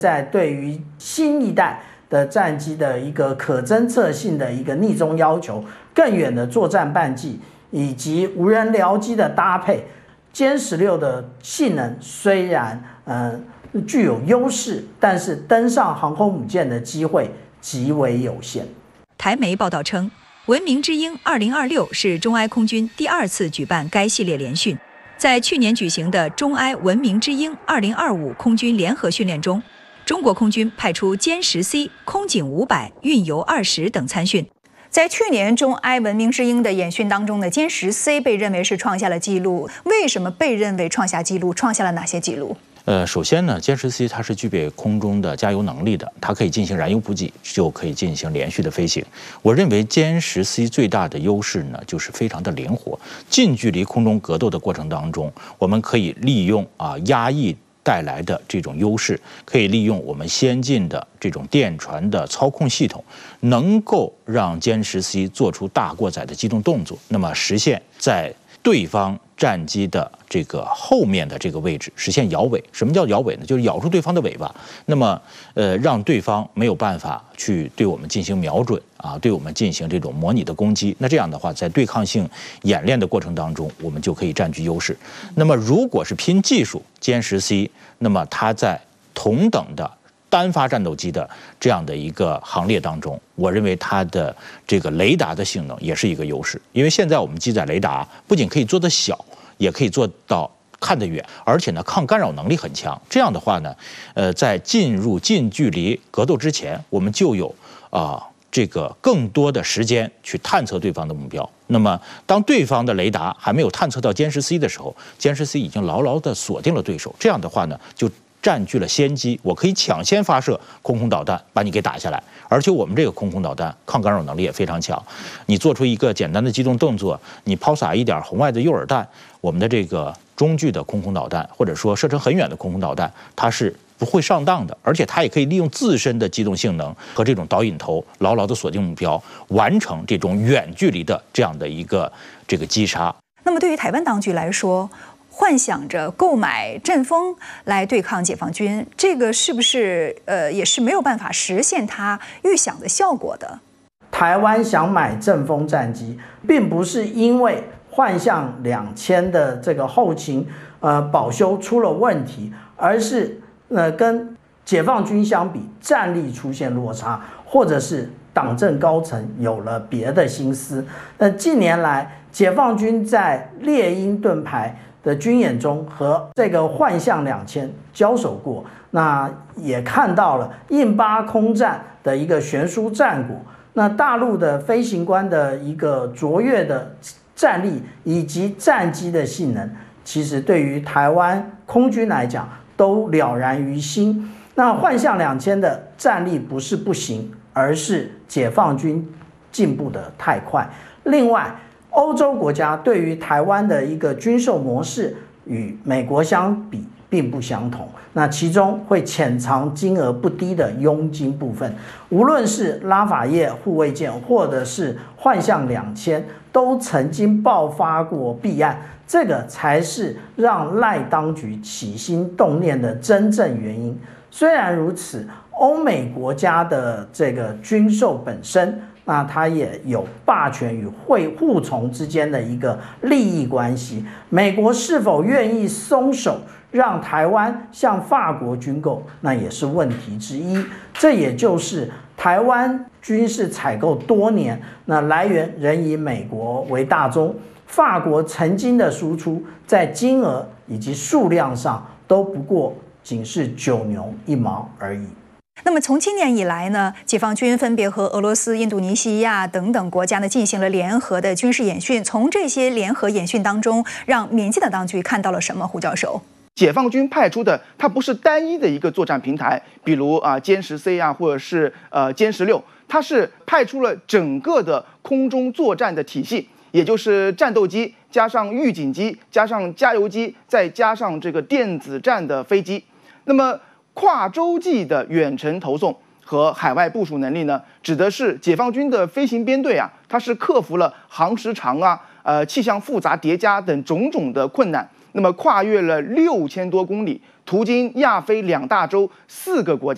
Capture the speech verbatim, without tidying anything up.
在对于新一代的战机的一个可侦测性的一个逆中要求、更远的作战半径以及无人僚机的搭配，歼十六的性能虽然呃具有优势，但是登上航空母舰的机会极为有限。 台媒报道称，文明之鹰二零二六是中埃空军第二次举办该系列联训。在去年举行的中埃文明之鹰二零二五空军联合训练中，中国空军派出歼十 C、空警五百、运油二十等参训。在去年中埃文明之鹰的演训当中呢，歼十 C 被认为是创下了纪录。为什么被认为创下纪录？创下了哪些纪录？ 呃，首先呢，歼十 C 它是具备空中的加油能力的，它可以进行燃油补给，就可以进行连续的飞行。我认为歼十 C 最大的优势呢，就是非常的灵活。近距离空中格斗的过程当中，我们可以利用啊压抑带来的这种优势，可以利用我们先进的这种电传的操控系统，能够让歼十 C 做出大过载的机动动作，那么实现在对方战机的这个后面的这个位置实现摇尾。什么叫摇尾呢？就是咬住对方的尾巴，那么呃让对方没有办法去对我们进行瞄准啊，对我们进行这种模拟的攻击。那这样的话，在对抗性演练的过程当中，我们就可以占据优势。那么如果是拼技术，歼十 C， 那么它在同等的单发战斗机的这样的一个行列当中，我认为它的这个雷达的性能也是一个优势。因为现在我们机载雷达不仅可以做得小，也可以做到看得远，而且呢抗干扰能力很强。这样的话呢，呃，在进入近距离格斗之前，我们就有啊、呃、这个更多的时间去探测对方的目标。那么当对方的雷达还没有探测到歼十 C 的时候，歼十 C 已经牢牢地锁定了对手。这样的话呢，就占据了先机，我可以抢先发射空空导弹把你给打下来。而且我们这个空空导弹抗干扰能力也非常强，你做出一个简单的机动动作，你抛洒一点红外的诱饵弹，我们的这个中距的空空导弹，或者说射程很远的空空导弹，它是不会上当的，而且它也可以利用自身的机动性能和这种导引头牢牢地锁定目标，完成这种远距离的这样的一个这个击杀。 那么对于台湾当局来说，幻想着购买阵风来对抗解放军，这个是不是呃也是没有办法实现他预想的效果的？ 台湾想买阵风战机，并不是因为幻象两千的这个后勤呃保修出了问题，而是呃跟解放军相比，战力出现落差，或者是党政高层有了别的心思。那近年来，解放军在猎鹰盾牌的军演中和这个幻象两千交手过，那也看到了印巴空战的一个悬殊战果。那大陆的飞行官的一个卓越的战力以及战机的性能，其实对于台湾空军来讲都了然于心。那幻象两千的战力不是不行，而是解放军进步的太快。另外，欧洲国家对于台湾的一个军售模式与美国相比并不相同，那其中会潜藏金额不低的佣金部分。无论是拉法叶护卫舰或者是幻象两千，都曾经爆发过弊案，这个才是让赖当局起心动念的真正原因。虽然如此，欧美国家的这个军售本身，那它也有霸权与会护从之间的一个利益关系。美国是否愿意松手让台湾向法国军购，那也是问题之一。这也就是台湾军事采购多年，那来源仍以美国为大宗，法国曾经的输出在金额以及数量上都不过仅是九牛一毛而已。 那么从今年以来呢，解放军分别和俄罗斯、印度尼西亚等等国家呢进行了联合的军事演训。从这些联合演训当中，让民进党当局看到了什么？胡教授， 解放军派出的它不是单一的一个作战平台，比如啊歼十 C 啊，或者是呃歼十六，它是派出了整个的空中作战的体系，也就是战斗机加上预警机加上加油机，再加上这个电子战的飞机。那么跨洲际的远程投送和海外部署能力呢，指的是解放军的飞行编队啊，它是克服了航时长啊、呃气象复杂叠加等种种的困难，那么跨越了六千多公里，途经亚非两大洲四个国家。